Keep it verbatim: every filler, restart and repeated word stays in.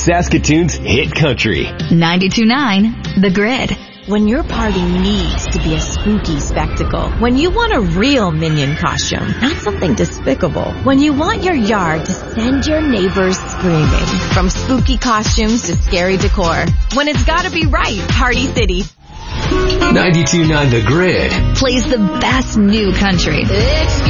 Saskatoon's hit country. ninety-two point nine The Grid. When your party needs to be a spooky spectacle. When you want a real Minion costume, not something despicable. When you want your yard to send your neighbors screaming. From spooky costumes to scary decor. When it's gotta be right, Party City. ninety-two point nine The Grid Plays the best new country.